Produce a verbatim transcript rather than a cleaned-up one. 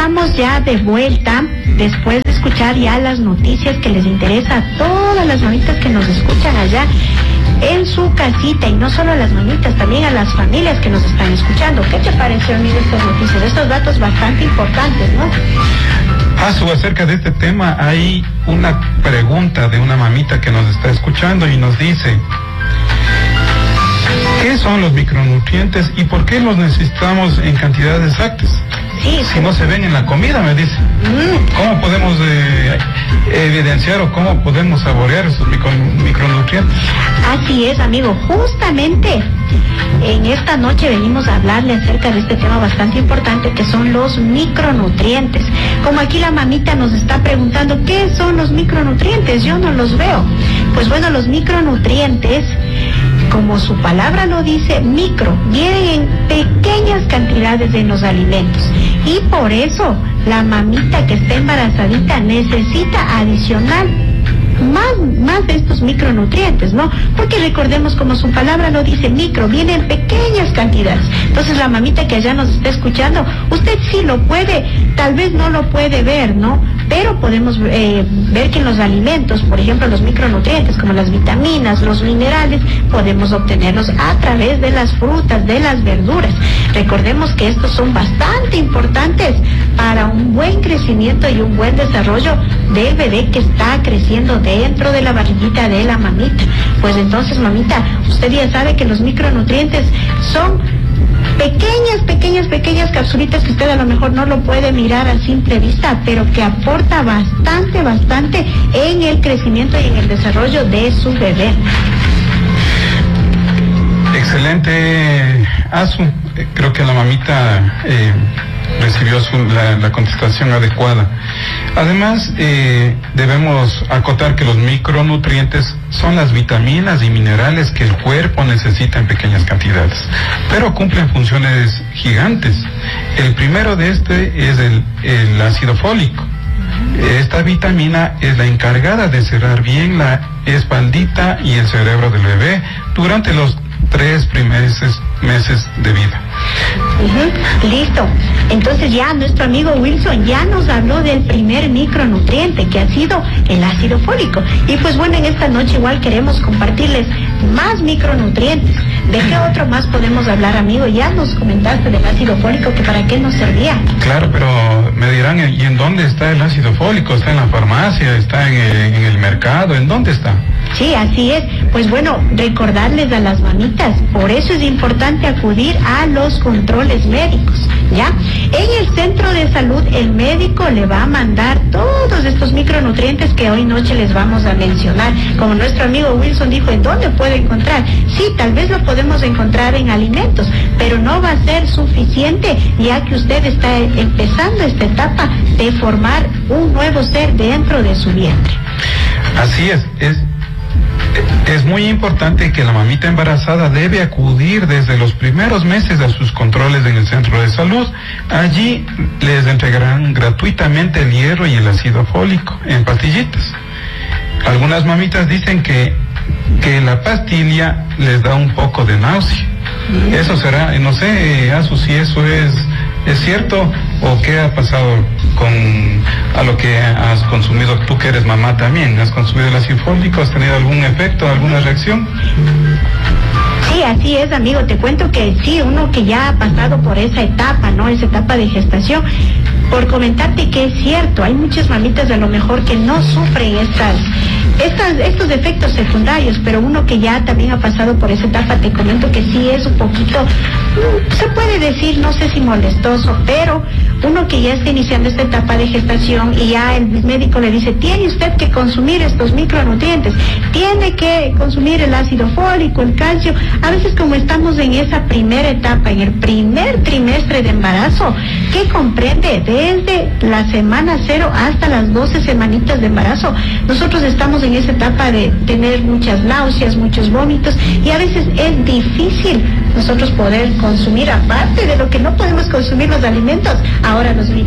estamos ya de vuelta después de escuchar ya las noticias que les interesa a todas las mamitas que nos escuchan allá en su casita, y no solo a las mamitas, también a las familias que nos están escuchando. ¿Qué te pareció, amigo, estas noticias? Estos datos bastante importantes, ¿no? Asu, acerca de este tema hay una pregunta de una mamita que nos está escuchando y nos dice: ¿qué son los micronutrientes y por qué los necesitamos en cantidades exactas? Sí, si no se ven en la comida, me dice. Mm. ¿Cómo podemos eh, evidenciar o cómo podemos saborear esos micro, micronutrientes? Así es, amigo. Justamente en esta noche venimos a hablarle acerca de este tema bastante importante, que son los micronutrientes. Como aquí la mamita nos está preguntando, ¿qué son los micronutrientes? Yo no los veo. Pues bueno, los micronutrientes, como su palabra lo dice, micro, vienen en pequeñas cantidades en los alimentos. Y por eso la mamita que está embarazadita necesita adicional más, más de estos micronutrientes, ¿no? Porque recordemos, como su palabra lo dice, micro, viene en pequeñas cantidades. Entonces la mamita que allá nos está escuchando, usted sí lo puede, tal vez no lo puede ver, ¿no? Pero podemos eh, ver que en los alimentos, por ejemplo, los micronutrientes como las vitaminas, los minerales, podemos obtenerlos a través de las frutas, de las verduras. Recordemos que estos son bastante importantes para un buen crecimiento y un buen desarrollo del bebé que está creciendo dentro de la barriguita de la mamita. Pues entonces, mamita, usted ya sabe que los micronutrientes son pequeñas, pequeñas, pequeñas capsulitas que usted a lo mejor no lo puede mirar a simple vista, pero que aporta bastante, bastante en el crecimiento y en el desarrollo de su bebé. Excelente, Asu. Creo que la mamita eh, recibió su, la, la contestación adecuada. Además, eh, debemos acotar que los micronutrientes son las vitaminas y minerales que el cuerpo necesita en pequeñas cantidades, pero cumplen funciones gigantes. El primero de este es el, el ácido fólico. Esta vitamina es la encargada de cerrar bien la espaldita y el cerebro del bebé durante los tres primeros meses de vida. Uh-huh. Listo. Entonces ya nuestro amigo Wilson ya nos habló del primer micronutriente, que ha sido el ácido fólico. Y pues bueno, en esta noche igual queremos compartirles más micronutrientes. ¿De qué otro más podemos hablar, amigo? Ya nos comentaste del ácido fólico, que para qué nos servía. Claro, pero me dirán, ¿y en dónde está el ácido fólico? ¿Está en la farmacia? ¿Está en el, en el mercado? ¿En dónde está? Sí, así es. Pues bueno, recordarles a las mamitas, por eso es importante acudir a los controles médicos, ¿ya? En el centro de salud, el médico le va a mandar todos estos micronutrientes que hoy noche les vamos a mencionar. Como nuestro amigo Wilson dijo, ¿en dónde puede encontrar? Sí, tal vez lo podemos encontrar en alimentos, pero no va a ser suficiente, ya que usted está empezando esta etapa de formar un nuevo ser dentro de su vientre. Así es, es Es muy importante que la mamita embarazada debe acudir desde los primeros meses a sus controles en el centro de salud. Allí les entregarán gratuitamente el hierro y el ácido fólico en pastillitas. Algunas mamitas dicen que, que la pastilla les da un poco de náusea. Eso será, no sé, Asu, si eso es, es cierto o qué ha pasado con a lo que has consumido, tú que eres mamá también. ¿Has consumido el ácido fólico? ¿Has tenido algún efecto, alguna reacción? Sí, así es, amigo. Te cuento que sí, uno que ya ha pasado por esa etapa, ¿no? Esa etapa de gestación. Por comentarte que es cierto, hay muchas mamitas a lo mejor que no sufren estas, estas, estos efectos secundarios, pero uno que ya también ha pasado por esa etapa, te comento que sí es un poquito, se puede decir, no sé si molestoso, pero uno que ya está iniciando esta etapa de gestación y ya el médico le dice, tiene usted que consumir estos micronutrientes, tiene que consumir el ácido fólico, el calcio. A veces, como estamos en esa primera etapa, en el primer trimestre de embarazo, que comprende desde la semana cero hasta las doce semanitas de embarazo, nosotros estamos en esa etapa de tener muchas náuseas, muchos vómitos, y a veces es difícil nosotros poder consumir, aparte de lo que no podemos consumir los alimentos, ahora los